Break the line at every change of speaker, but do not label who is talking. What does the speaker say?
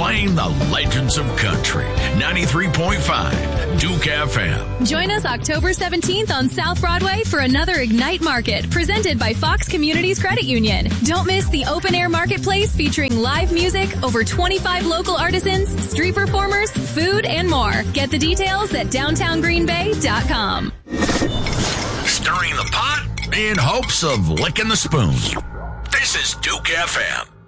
playing the legends of country. 93.5 Duke FM.
Join us October 17th on South Broadway for another Ignite Market presented by Fox Communities Credit Union. Don't miss the open-air marketplace featuring live music, over 25 local artisans, street performers, food, and more. Get the details at downtowngreenbay.com.
Stirring the pot in hopes of licking the spoon. This is Duke FM.